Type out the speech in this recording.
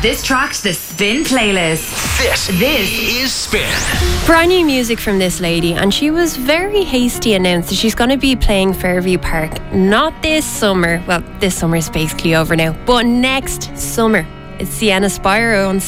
this track to the Spin playlist. This is Spin. Brand new music from this lady, and she was very hasty announced that she's going to be playing Fairview Park not this summer. Well, this summer is basically over now, but next summer. It's Sienna Spiro on